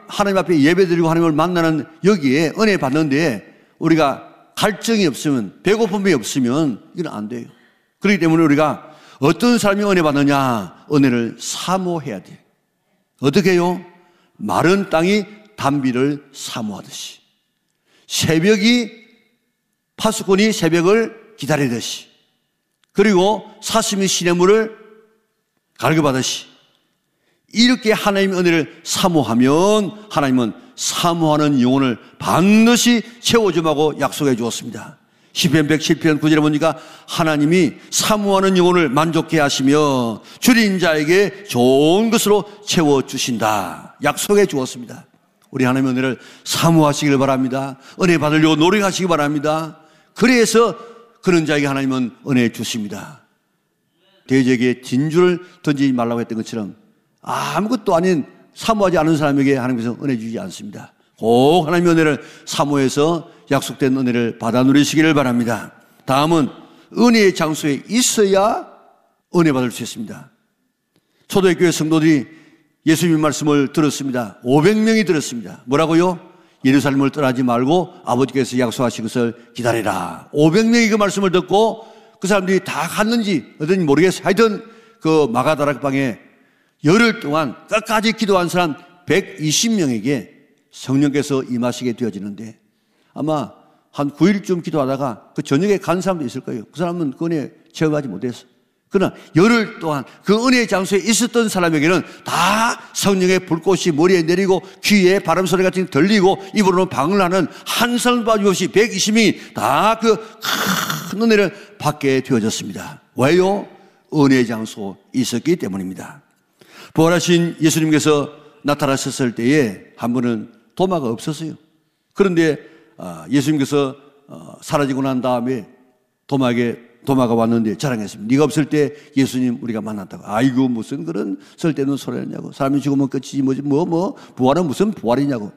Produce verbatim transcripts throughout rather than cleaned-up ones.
하나님 앞에 예배드리고 하나님을 만나는 여기에 은혜 받는데 우리가 갈증이 없으면, 배고픔이 없으면 이건 안 돼요. 그렇기 때문에 우리가 어떤 사람이 은혜 받느냐? 은혜를 사모해야 돼. 어떻게 해요? 마른 땅이 단비를 사모하듯이, 새벽이 파수꾼이 새벽을 기다리듯이, 그리고 사슴이 시냇물을 갈급하듯이, 이렇게 하나님의 은혜를 사모하면 하나님은 사모하는 영혼을 반드시 채워주마고 약속해 주었습니다. 시편 백칠 편 구 절에 보니까 하나님이 사모하는 영혼을 만족해 하시며 줄인 자에게 좋은 것으로 채워주신다 약속해 주었습니다. 우리 하나님의 은혜를 사모하시길 바랍니다. 은혜 받으려고 노력하시기 바랍니다. 그래서 그런 자에게 하나님은 은혜 주십니다. 돼지에게 진주를 던지지 말라고 했던 것처럼 아무것도 아닌 사모하지 않은 사람에게 하나님께서 은혜 주지 않습니다. 꼭 하나님의 은혜를 사모해서 약속된 은혜를 받아 누리시기를 바랍니다. 다음은 은혜의 장소에 있어야 은혜 받을 수 있습니다. 초대교회 성도들이 예수님 말씀을 들었습니다. 오백 명이 들었습니다. 뭐라고요? 예루살렘을 떠나지 말고 아버지께서 약속하신 것을 기다리라. 오백 명이 그 말씀을 듣고 그 사람들이 다 갔는지 어떤지 모르겠어요. 하여튼 그 마가다락방에 열흘 동안 끝까지 기도한 사람 백이십 명에게 성령께서 임하시게 되어지는데, 아마 한 구 일쯤 기도하다가 그 저녁에 간 사람도 있을 거예요. 그 사람은 그 은혜 체험하지 못했어. 그러나 열흘 동안 그 은혜의 장소에 있었던 사람에게는 다 성령의 불꽃이 머리에 내리고 귀에 바람소리 같은 게 들리고 입으로는 방을 하는 한 사람 빠짐없이 백이십 명이 다 그 큰 은혜를 받게 되어졌습니다. 왜요? 은혜의 장소에 있었기 때문입니다. 부활하신 예수님께서 나타나셨을 때에 한 분은 도마가 없었어요. 그런데 예수님께서 사라지고 난 다음에 도마에게 도마가 왔는데 자랑했습니다. 네가 없을 때 예수님 우리가 만났다고. 아이고 무슨 그런 쓸데없는 소리냐고. 사람이 죽으면 끝이지 뭐지 뭐 뭐 부활은 무슨 부활이냐고.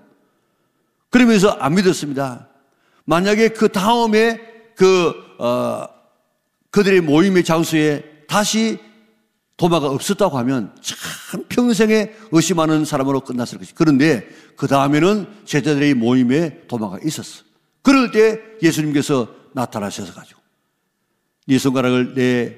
그러면서 안 믿었습니다. 만약에 그 다음에 그 어, 그들의 모임의 장소에 다시 도마가 없었다고 하면 참 평생에 의심하는 사람으로 끝났을 것이죠. 그런데 그 다음에는 제자들의 모임에 도마가 있었어. 그럴 때 예수님께서 나타나셔서 가지고 네 손가락을 내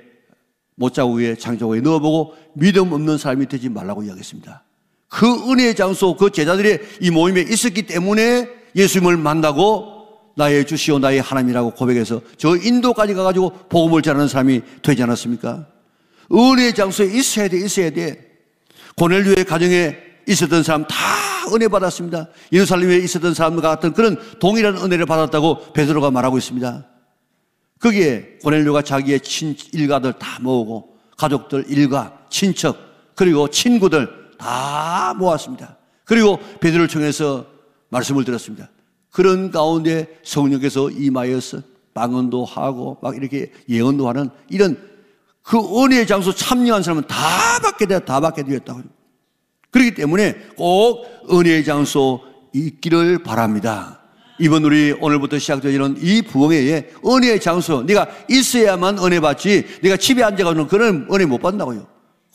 못자국에 장자국에 넣어보고 믿음 없는 사람이 되지 말라고 이야기했습니다. 그 은혜의 장소, 그 제자들의 이 모임에 있었기 때문에 예수님을 만나고 나의 주시오 나의 하나님이라고 고백해서 저 인도까지 가가지고 복음을 전하는 사람이 되지 않았습니까? 은혜의 장소에 있어야 돼, 있어야 돼. 고넬료의 가정에 있었던 사람 다 은혜 받았습니다. 예루살렘에 있었던 사람과 같은 그런 동일한 은혜를 받았다고 베드로가 말하고 있습니다. 거기에 고넬료가 자기의 친 일가들 다 모으고 가족들 일가, 친척, 그리고 친구들 다 모았습니다. 그리고 베드로를 통해서 말씀을 들었습니다. 그런 가운데 성령께서 임하여서 방언도 하고 막 이렇게 예언도 하는 이런 그 은혜의 장소 참여한 사람은 다 받게 되었다, 다 받게 되었다고요. 그렇기 때문에 꼭 은혜의 장소 있기를 바랍니다. 이번 우리 오늘부터 시작되는 이 부흥회에 은혜의 장소, 네가 있어야만 은혜 받지, 네가 집에 앉아가지고 그런 은혜 못 받는다고요.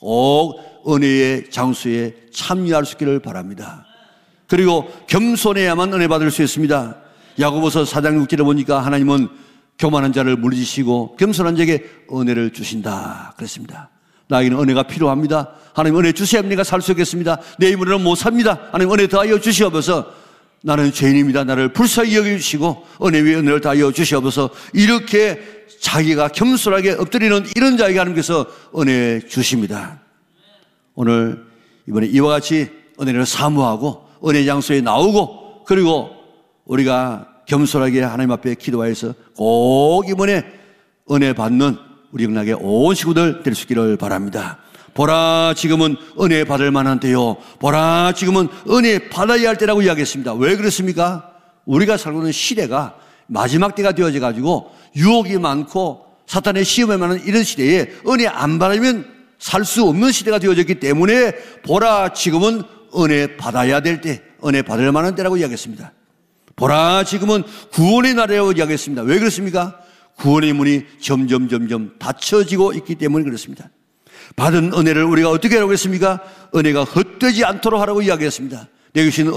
꼭 은혜의 장소에 참여할 수 있기를 바랍니다. 그리고 겸손해야만 은혜 받을 수 있습니다. 야고보서 사 장 육 절에 보니까 하나님은 교만한 자를 물리치시고 겸손한 자에게 은혜를 주신다 그랬습니다. 나에게는 은혜가 필요합니다. 하나님 은혜 주셔야 내가 살 수 있겠습니다. 내 힘으로는 못 삽니다. 하나님 은혜 더하여 주시옵소서. 나는 죄인입니다. 나를 불쌍히 여겨주시고 은혜 위에 은혜를 더하여 주시옵소서. 이렇게 자기가 겸손하게 엎드리는 이런 자에게 하나님께서 은혜 주십니다. 오늘 이번에 이와 같이 은혜를 사모하고 은혜 장소에 나오고 그리고 우리가 겸손하게 하나님 앞에 기도하여서 꼭 이번에 은혜 받는 우리 영락의 온 식구들 될 수 있기를 바랍니다. 보라 지금은 은혜 받을 만한 때요. 보라 지금은 은혜 받아야 할 때라고 이야기했습니다. 왜 그렇습니까? 우리가 살고 있는 시대가 마지막 때가 되어져 가지고 유혹이 많고 사탄의 시험에 많은 이런 시대에 은혜 안 받으면 살 수 없는 시대가 되어졌기 때문에 보라 지금은 은혜 받아야 될 때, 은혜 받을 만한 때라고 이야기했습니다. 보라 지금은 구원의 날이라고 이야기했습니다. 왜 그렇습니까? 구원의 문이 점점 점점 닫혀지고 있기 때문에 그렇습니다. 받은 은혜를 우리가 어떻게 하라고 했습니까? 은혜가 헛되지 않도록 하라고 이야기했습니다. 내게 주신